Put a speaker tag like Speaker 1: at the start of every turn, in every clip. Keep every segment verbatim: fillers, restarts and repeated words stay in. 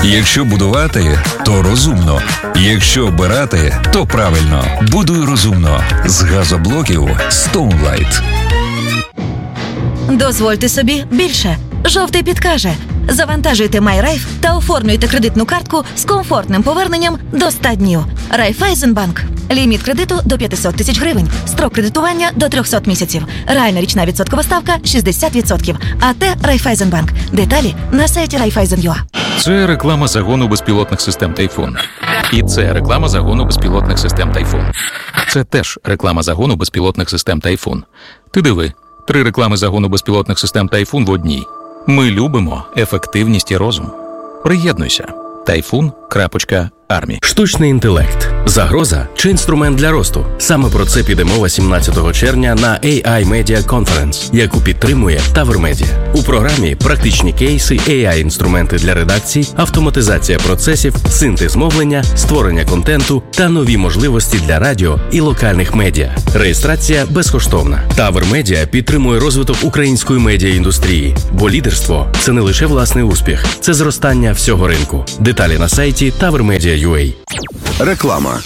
Speaker 1: Якщо будувати, то розумно. Якщо обирати, то правильно. Будуй розумно. З газоблоків Stoneline.
Speaker 2: Дозвольте собі більше. Жовтий підкаже. Завантажуйте MyRaiff та оформлюйте кредитну картку з комфортним поверненням до ста днів. Райфайзенбанк. Ліміт кредиту до п'ятсот тисяч гривень. Строк кредитування до триста місяців. Реальна річна відсоткова ставка шістдесят відсотків. АТ Райфайзенбанк. Деталі на сайті райфайзен крапка ю а.
Speaker 3: Це реклама загону безпілотних систем «Тайфун». І це реклама загону безпілотних систем «Тайфун». Це теж реклама загону безпілотних систем «Тайфун». Ти диви, три реклами загону безпілотних систем «Тайфун» в одній. Ми любимо ефективність і розум. Приєднуйся. тайфун крапка армі.
Speaker 4: Штучний інтелект. Загроза чи інструмент для росту? Саме про це піде мова сімнадцятого червня на ей ай Media Conference, яку підтримує Tower Media. У програмі практичні кейси, ей ай-інструменти для редакцій, автоматизація процесів, синтез мовлення, створення контенту та нові можливості для радіо і локальних медіа. Реєстрація безкоштовна. Tower Media підтримує розвиток української медіаіндустрії, бо лідерство – це не лише власний успіх, це зростання всього ринку. Деталі на сайті тавер медіа крапка ю а.
Speaker 5: Реклама.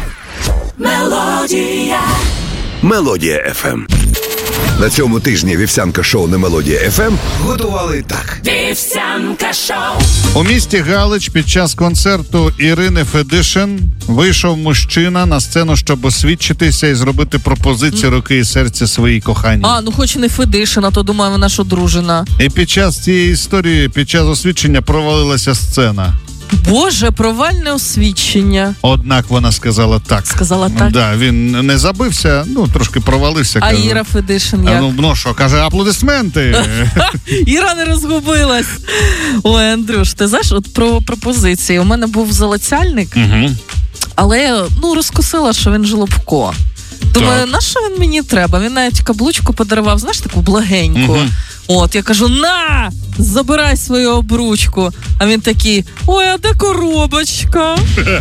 Speaker 6: Мелодія.
Speaker 5: Мелодія еф ем. На цьому тижні Вівсянка шоу на Мелодія еф ем готували так.
Speaker 6: Вівсянка шоу.
Speaker 7: У місті Галич під час концерту Ірини Федишин вийшов мужчина на сцену, щоб освідчитися і зробити пропозицію руки і серця своїй коханій.
Speaker 8: А, ну хоч не Федишина, то думаю, вона ж одружена.
Speaker 7: І під час цієї історії, під час освідчення провалилася сцена.
Speaker 8: Боже, провальне освідчення.
Speaker 7: Однак вона сказала так.
Speaker 8: Сказала так?
Speaker 7: Да, він не забився, ну, трошки провалився.
Speaker 8: А
Speaker 7: каже.
Speaker 8: Іра Федишин як?
Speaker 7: А, ну, ну що, каже, аплодисменти.
Speaker 8: Іра не розгубилась. Ой, Андрюш, ти знаєш, от про пропозиції. У мене був залицяльник,
Speaker 7: угу.
Speaker 8: але, ну, розкусила, що він жлобко. Думаю, на що він мені треба? Він навіть каблучку подарував, знаєш, таку благеньку. Угу. От, я кажу, на, забирай свою обручку. А він такий, ой, а де коробочка?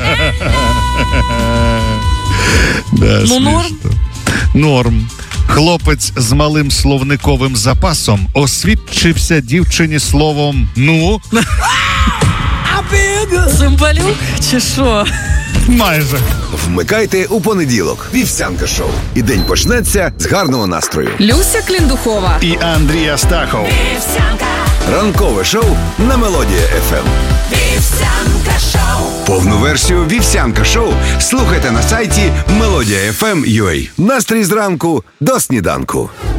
Speaker 8: Ну, норм.
Speaker 7: Норм. Хлопець з малим словниковим запасом освідчився дівчині словом «ну».
Speaker 8: Цимбалюк чи що?
Speaker 7: Майже.
Speaker 5: Вмикайте у понеділок. Вівсянка шоу. І день почнеться з гарного настрою.
Speaker 9: Люся Кліндухова
Speaker 7: і Андрій Астахов.
Speaker 6: Вівсянка.
Speaker 5: Ранкове шоу на Мелодія еф ем.
Speaker 6: Вівсянка шоу.
Speaker 5: Повну версію Вівсянка шоу слухайте на сайті мелодія еф ем крапка ю а. Настрій зранку до сніданку.